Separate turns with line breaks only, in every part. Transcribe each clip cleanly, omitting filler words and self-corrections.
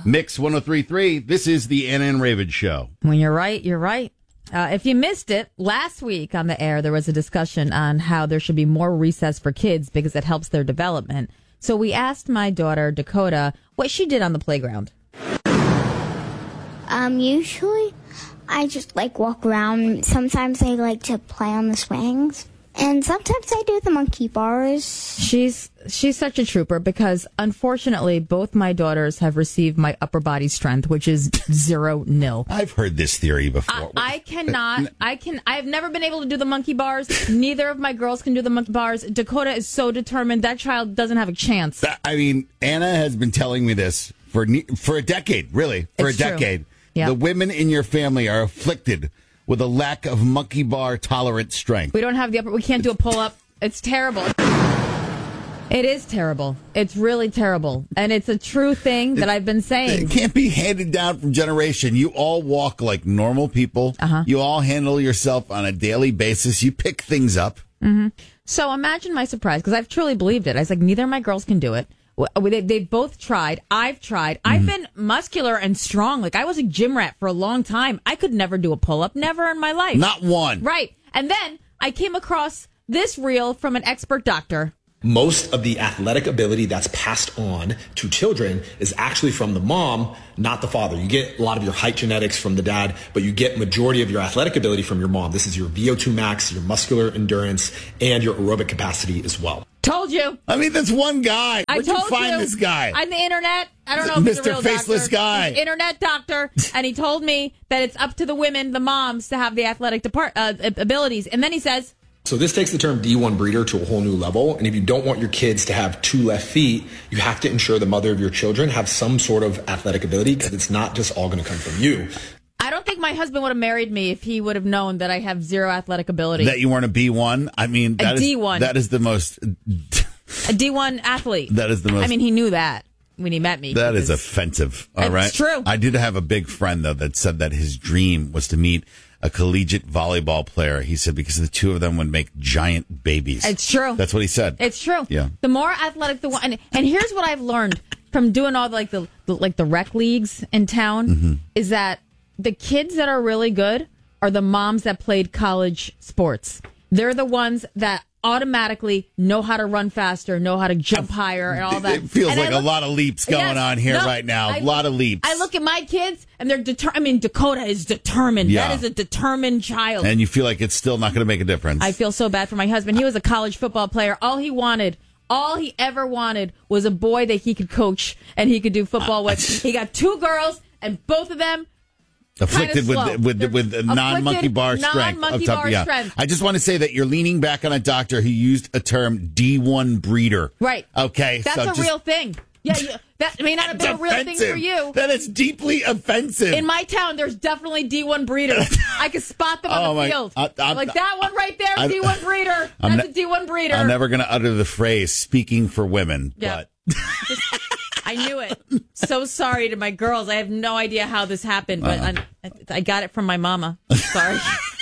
Mix 103.3. This is the Anna and Raven Show.
When you're right, you're right. If you missed it, last week on the air, there was a discussion on how there should be more recess for kids because it helps their development. So we asked my daughter, Dakota, what she did on the playground.
Usually I just walk around. Sometimes I like to play on the swings. And sometimes I do the monkey bars.
She's such a trooper because, unfortunately, both my daughters have received my upper body strength, which is 0-0.
I've heard this theory before.
I have never been able to do the monkey bars. Neither of my girls can do the monkey bars. Dakota is so determined. That child doesn't have a chance.
I mean, Anna has been telling me this for a decade, really. For
It's
a decade.
true. Yeah.
The women in your family are afflicted with a lack of monkey bar tolerant strength.
We don't have we can't do a pull-up. It's terrible. It is terrible. It's really terrible. And it's a true thing that I've been saying.
It can't be handed down from generation. You all walk like normal people. You all handle yourself on a daily basis. You pick things up.
Mm-hmm. So imagine my surprise, because I've truly believed it. I was like, neither of my girls can do it. They've both tried. I've tried. I've been muscular and strong. I was a gym rat for a long time. I could never do a pull-up. Never in my life.
Not one.
Right. And then I came across this reel from an expert doctor.
Most of the athletic ability that's passed on to children is actually from the mom, not the father. You get a lot of your height genetics from the dad, but you get majority of your athletic ability from your mom. This is your VO2 max, your muscular endurance, and your aerobic capacity as well.
Told you.
I mean, that's one guy. Where'd you find this guy?
On the internet. I don't know if he's a real
Mr. Faceless
doctor.
guy.
He's an internet doctor. And he told me that it's up to the women, the moms, to have the athletic abilities. And then he says...
So this takes the term D1 breeder to a whole new level. And if you don't want your kids to have 2 left feet, you have to ensure the mother of your children have some sort of athletic ability, because it's not just all going to come from you.
I don't think my husband would have married me if he would have known that I have 0 athletic ability.
That you weren't a B1? I mean,
D1.
That is the most...
A D1 athlete.
That is the most...
I mean, he knew that when he met me.
That is offensive, all right?
It's true.
I did have a big friend, though, that said that his dream was to meet a collegiate volleyball player. He said because the two of them would make giant babies.
It's true.
That's what he said.
It's true.
Yeah.
The more athletic the one... And here's what I've learned from doing all the rec leagues in town is that the kids that are really good are the moms that played college sports. They're the ones that automatically know how to run faster, know how to jump higher, and all that.
It feels like a lot of leaps going on here right now. A lot of leaps.
I look at my kids, and they're determined. I mean, Dakota is determined.
Yeah.
That is a determined child.
And you feel like it's still not going to make a difference.
I feel so bad for my husband. He was a college football player. All he ever wanted was a boy that he could coach and he could do football with. He got 2 girls, and both of them
afflicted with non-monkey bar strength.
Strength.
I just want to say that you're leaning back on a doctor who used a term D1 breeder.
Right.
Okay.
That's a real thing. Yeah, that may not have been a real thing for you.
That is deeply offensive.
In my town, there's definitely D1 breeders. I can spot them on the field. Like that one right there, D1 breeder. That's a D1 breeder.
I'm never going to utter the phrase "speaking for women," but.
I knew it. So sorry to my girls. I have no idea how this happened, but I got it from my mama. Sorry.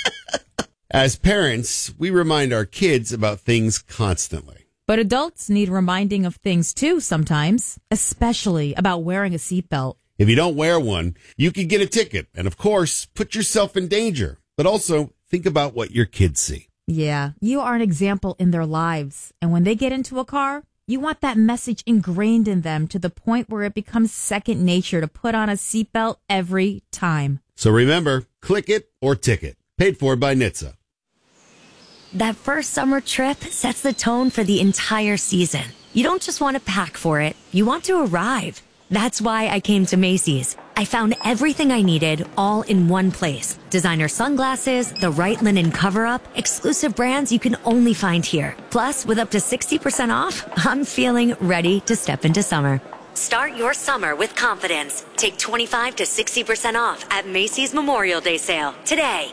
As parents, we remind our kids about things constantly.
But adults need reminding of things too sometimes, especially about wearing a seatbelt.
If you don't wear one, you could get a ticket and, of course, put yourself in danger. But also, think about what your kids see.
Yeah, you are an example in their lives. And when they get into a car, you want that message ingrained in them to the point where it becomes second nature to put on a seatbelt every time.
So remember, click it or ticket. Paid for by NHTSA.
That first summer trip sets the tone for the entire season. You don't just want to pack for it, you want to arrive. That's why I came to Macy's. I found everything I needed all in one place. Designer sunglasses, the right linen cover-up, exclusive brands you can only find here. Plus, with up to 60% off, I'm feeling ready to step into summer. Start your summer with confidence. Take 25 to 60% off at Macy's Memorial Day sale today.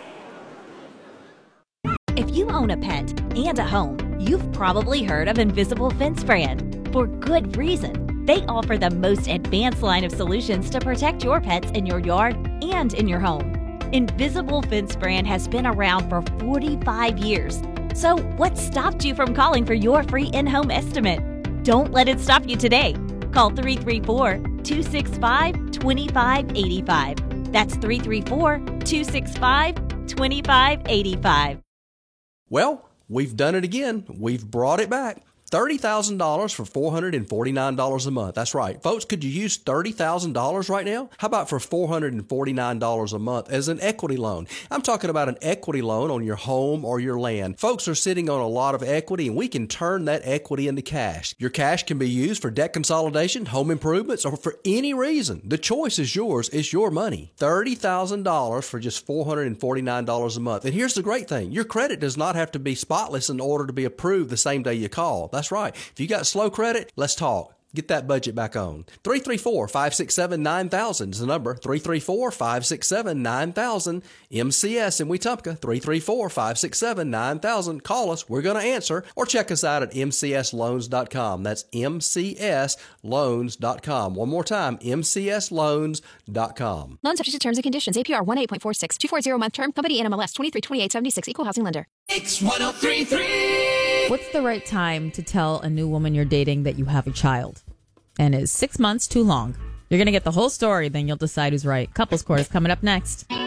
If you own a pet and a home, you've probably heard of Invisible Fence brand. For good reason. They offer the most advanced line of solutions to protect your pets in your yard and in your home. Invisible Fence brand has been around for 45 years. So what stopped you from calling for your free in-home estimate? Don't let it stop you today. Call 334-265-2585. That's 334-265-2585.
Well, we've done it again. We've brought it back. $30,000 for $449 a month. That's right. Folks, could you use $30,000 right now? How about for $449 a month as an equity loan? I'm talking about an equity loan on your home or your land. Folks are sitting on a lot of equity, and we can turn that equity into cash. Your cash can be used for debt consolidation, home improvements, or for any reason. The choice is yours. It's your money. $30,000 for just $449 a month. And here's the great thing. Your credit does not have to be spotless in order to be approved the same day you call. That's right. If you got slow credit, let's talk. Get that budget back on. 334-567-9000 is the number. 334-567-9000. MCS in Wetumpka. 334-567-9000. Call us. We're going to answer. Or check us out at mcsloans.com. That's mcsloans.com. One more time, mcsloans.com.
Loan subject to terms and conditions. APR 1.846. 240 month term. Company NMLS 232876. Equal housing lender.
X1033.
What's the right time to tell a new woman you're dating that you have a child? And is 6 months too long? You're going to get the whole story, then you'll decide who's right. Couples Court is coming up next.